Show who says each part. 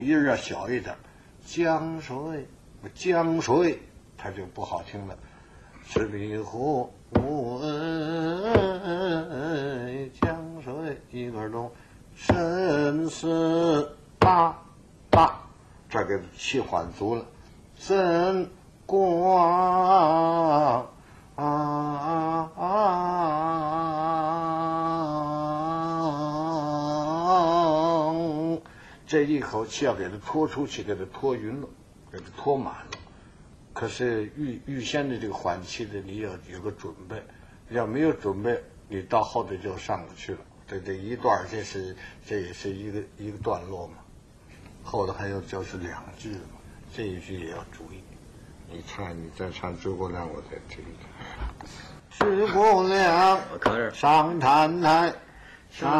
Speaker 1: 音要小一点，江水，江水，它就不好听了。十里湖，江水一个东，深似大，这给气缓足了。真光这一口气要给它拖出去，给它拖匀了，给它拖满了。可是预先的这个缓气的，你要有个准备，要没有准备，你到后头就上不去了。这一段，这也是一个段落嘛。后头还有就是2句嘛，这一句也要注意。你再唱《诸葛亮》，我再听听。诸葛亮上坛台。